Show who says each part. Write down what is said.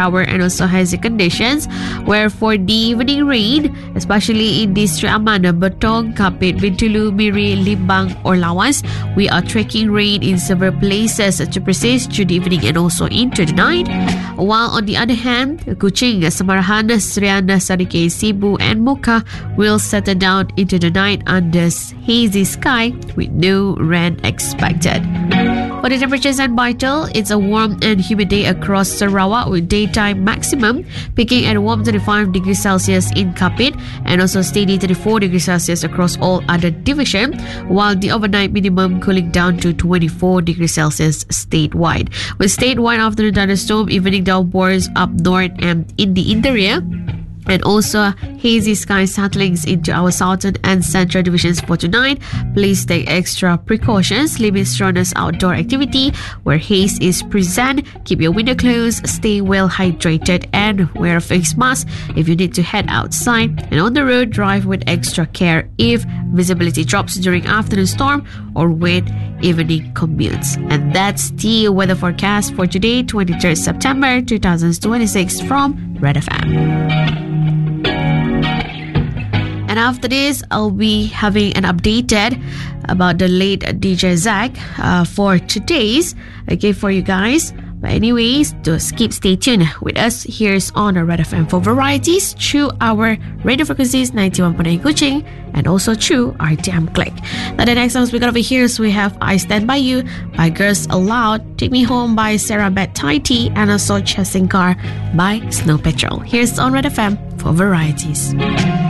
Speaker 1: shower and also hazy conditions. Where for the evening rain, especially in District Aman, Betong, Kapit, Bintulu, Miri, Limbang, or Lawas, we are tracking rain in several places to persist through the evening and also into the night. While on the other hand, Kuching, Samarahan, Sriana, Sarike, Cebu, and Muka will settle down into the night under hazy sky with no rain expected. For the temperatures and vital, it's a warm and humid day across Sarawak with daytime maximum peaking at warm 35 degrees Celsius in Kapit and also steady 34 degrees Celsius across all other divisions, while the overnight minimum cooling down to 24 degrees Celsius statewide. With statewide afternoon thunderstorm, evening downpours up north and in the interior, and also hazy sky settlings into our southern and central divisions for tonight. Please take extra precautions, limit strenuous outdoor activity where haze is present, keep your window closed, stay well hydrated, and wear a face mask if you need to head outside. And on the road, drive with extra care if visibility drops during afternoon storm or when evening commutes. And that's the weather forecast for today, 23rd September 2026 from Red FM. And after this, I'll be having an updated about the late DJ Zach for today's, for you guys. But anyways, just stay tuned with us. Here's on the Red FM for varieties through our radio frequencies 91.9 Kuching and also through RTM Click. Now the next songs we got over here, so we have I Stand By You by Girls Aloud, Take Me Home by Sarah Beth Taiti, and also Chasing Car by Snow Patrol. Here's on Red FM for varieties.